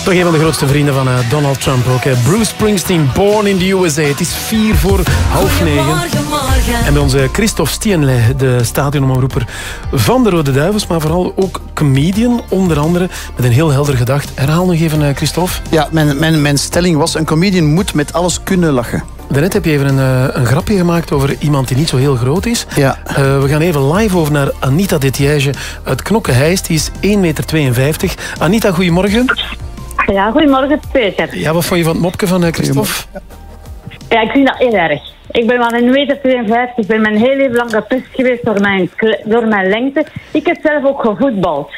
Toch een van de grootste vrienden van Donald Trump ook. Bruce Springsteen, Born in the USA. Het is 8:45. En bij onze Christophe Stienle, de stadionomroeper van de Rode Duivels, maar vooral ook comedian, onder andere, met een heel helder gedacht. Herhaal nog even, Christophe. Ja, mijn stelling was, een comedian moet met alles kunnen lachen. Daarnet heb je even een grapje gemaakt over iemand die niet zo heel groot is. Ja. We gaan even live over naar Anita Detiège uit Knokke-Heist. Die is 1,52 meter. Anita, goedemorgen. Ja, goedemorgen Peter. Ja, wat vond je van het mopje van Christophe? Ja, ik vind dat heel erg. Ik ben maar 1,52 meter. Ik ben mijn hele leven lang gepest geweest door mijn lengte. Ik heb zelf ook gevoetbald.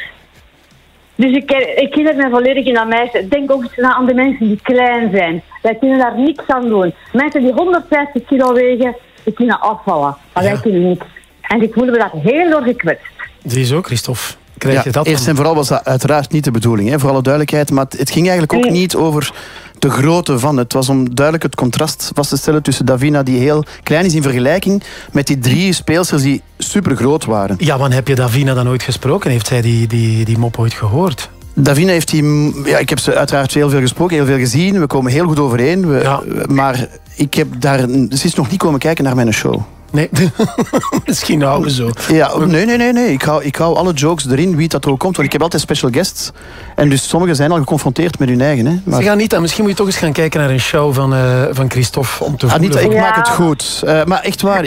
Dus ik herinner me volledig in dat meisje. Denk ook eens aan de mensen die klein zijn. Wij kunnen daar niks aan doen. Mensen die 150 kilo wegen, die kunnen afvallen. Maar wij kunnen niks. En ik voel me daar heel door gekwetst. Ziezo, Christophe. Krijg je dat eerst en vooral was dat uiteraard niet de bedoeling, hè, voor alle duidelijkheid. Maar het ging eigenlijk ook niet over de grootte van. Het was om duidelijk het contrast vast te stellen tussen Davina, die heel klein is in vergelijking met die 3 speelsters die super groot waren. Ja, want heb je Davina dan ooit gesproken? Heeft zij die mop ooit gehoord? Davina heeft die... Ja, ik heb ze uiteraard heel veel gesproken, heel veel gezien. We komen heel goed overeen. Maar ik heb ze is nog niet komen kijken naar mijn show. Nee, misschien houden we zo. Ja, nee. Ik hou alle jokes erin, wie dat er ook komt. Want ik heb altijd special guests. En dus sommigen zijn al geconfronteerd met hun eigen. Hè. Maar... Zeg Anita, misschien moet je toch eens gaan kijken naar een show van Christophe. Om te Anita, voelen. ik maak het goed. Maar echt waar,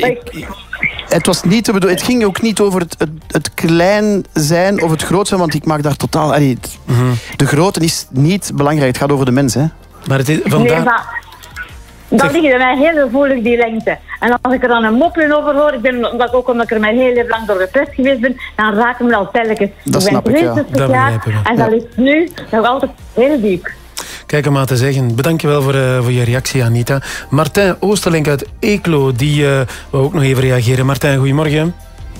het was niet te bedoelen. Het ging ook niet over het klein zijn of het groot zijn, want ik maak daar totaal... De grootte is niet belangrijk, het gaat over de mens. Hè. Maar het is vandaar... Dat ligt bij mij heel gevoelig, die lengte. En als ik er dan een mopje over hoor, omdat ik er mijn hele leven lang door gepest geweest ben, dan raak ik me al telkens. Dat snap ik, ja. Dat jaar, en dat ligt nu nog altijd heel diep. Kijk, om maar te zeggen. Bedankjewel voor je reactie, Anita. Martijn Oosterlink uit Eeklo, die wou ook nog even reageren. Martijn, goedemorgen.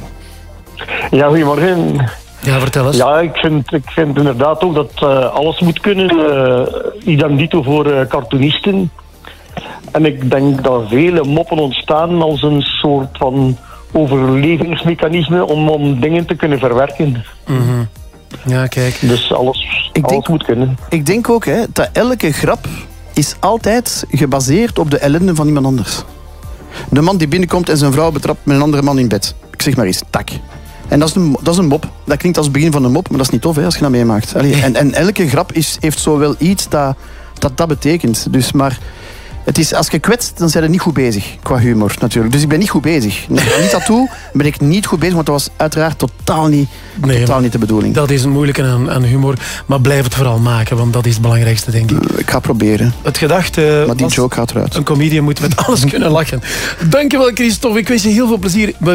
Ja, goedemorgen. Ja, vertel eens. Ja, ik vind inderdaad ook dat alles moet kunnen. Idem dito voor cartoonisten. En ik denk dat vele moppen ontstaan als een soort van overlevingsmechanisme om dingen te kunnen verwerken. Mm-hmm. Ja, kijk. Dus alles moet kunnen. Ik denk ook dat elke grap is altijd gebaseerd op de ellende van iemand anders. De man die binnenkomt en zijn vrouw betrapt met een andere man in bed. Ik zeg maar eens, tak. En dat is een mop. Dat klinkt als het begin van een mop, maar dat is niet tof als je dat meemaakt. En elke grap heeft zo wel iets dat betekent. Dus maar... Het is, als je kwetst, dan zijn we niet goed bezig. Qua humor, natuurlijk. Dus ik ben niet goed bezig. Naar niet dat toe, ben ik niet goed bezig. Want dat was uiteraard totaal niet de bedoeling. Dat is een moeilijke aan humor. Maar blijf het vooral maken, want dat is het belangrijkste, denk ik. Ik ga proberen. Het gedachte... Maar die joke gaat eruit. Een comedian moet met alles kunnen lachen. Dankjewel, Christophe. Ik wens je heel veel plezier.